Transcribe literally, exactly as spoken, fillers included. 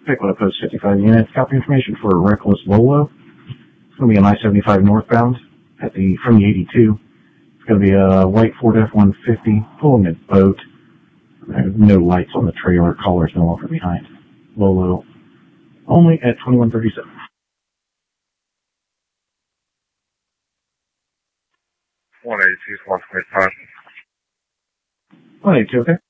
Pickwood Post fifty-five units. Copy information for Reckless Lolo. It's going to be an I seventy-five northbound at the from the eighty-two. It's going to be a white Ford F one fifty pulling a boat. There's no lights on the trailer. Caller's no longer behind. Lolo only at twenty-one thirty-seven. one eighty-two, one twenty-five. one eighty-two, okay.